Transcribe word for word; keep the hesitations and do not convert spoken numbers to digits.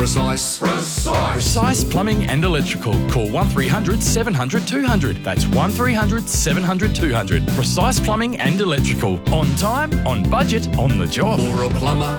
Precise. Precise. Precise Plumbing and Electrical. Call one three hundred seven hundred two hundred. That's one three hundred seven hundred two hundred. Precise Plumbing and Electrical. On time, on budget, on the job. For a plumber